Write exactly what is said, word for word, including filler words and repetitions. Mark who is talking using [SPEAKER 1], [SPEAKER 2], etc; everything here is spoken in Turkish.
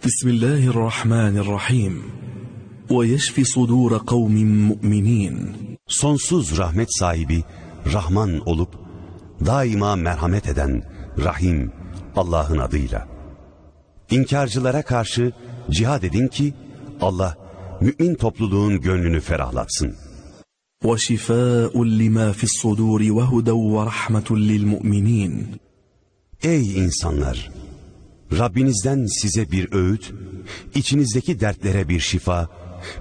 [SPEAKER 1] Bismillahirrahmanirrahim. Ve yeşfi sudur kavmin mu'minin.
[SPEAKER 2] Sonsuz rahmet sahibi, Rahman olup daima merhamet eden Rahim Allah'ın adıyla. İnkarcılara karşı cihad edin ki Allah mümin topluluğun gönlünü ferahlatsın.
[SPEAKER 1] وَشِفَاءٌ لِمَا فِي الصُّدُورِ وَهُدًى وَرَحْمَةٌ لِلْمُؤْمِنِينَ.
[SPEAKER 2] Ey insanlar! Rabbinizden size bir öğüt, içinizdeki dertlere bir şifa